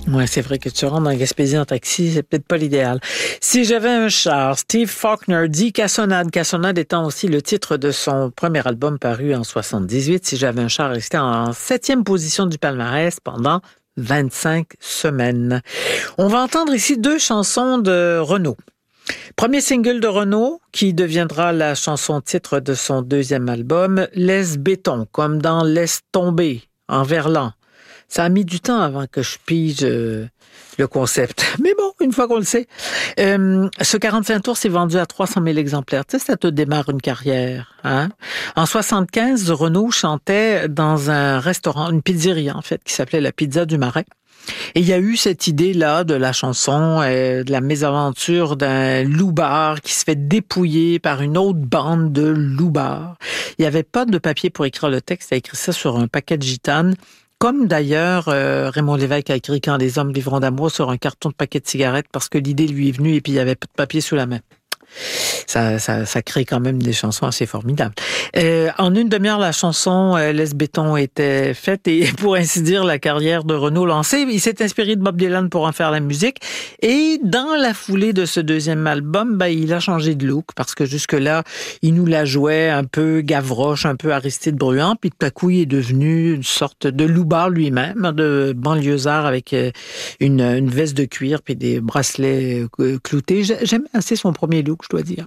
Ouais, c'est vrai que tu rentres en Gaspésie en taxi, c'est peut-être pas l'idéal. Si j'avais un char, Steve Faulkner dit Cassonade. Cassonade étant aussi le titre de son premier album paru en 78. Si j'avais un char, restait en 7e position du palmarès pendant 25 semaines. On va entendre ici 2 chansons de Renaud. Premier single de Renaud, qui deviendra la chanson titre de son 2e album, Laisse béton, comme dans Laisse tomber, en verlan. Ça a mis du temps avant que je pige le concept. Mais bon, une fois qu'on le sait. Ce 45 tours s'est vendu à 300 000 exemplaires. Tu sais, ça te démarre une carrière. Hein? En 75, Renaud chantait dans un restaurant, une pizzeria en fait, qui s'appelait la Pizza du Marais. Et il y a eu cette idée-là de la chanson, de la mésaventure d'un loupard qui se fait dépouiller par une autre bande de loupards. Il n'y avait pas de papier pour écrire le texte, il a écrit ça sur un paquet de gitanes. Comme d'ailleurs, Raymond Lévesque a écrit Quand les hommes vivront d'amour sur un carton de paquet de cigarettes parce que l'idée lui est venue et puis il n'y avait pas de papier sous la main. Ça crée quand même des chansons assez formidables. En une demi-heure, la chanson Laisse béton était faite et pour ainsi dire, la carrière de Renaud lancée. Il s'est inspiré de Bob Dylan pour en faire la musique et dans la foulée de ce 2e album, il a changé de look parce que jusque-là, il nous la jouait un peu Gavroche, un peu Aristide Bruand, puis tout à coup, il est devenu une sorte de loupard lui-même, de banlieusard avec une veste de cuir puis des bracelets cloutés. J'aime assez son premier look, je dois dire.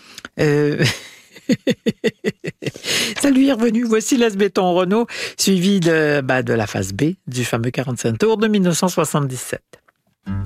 Ça lui est revenu. Voici Laisse béton Renaud, suivi de la phase B du fameux 45 tours de 1977.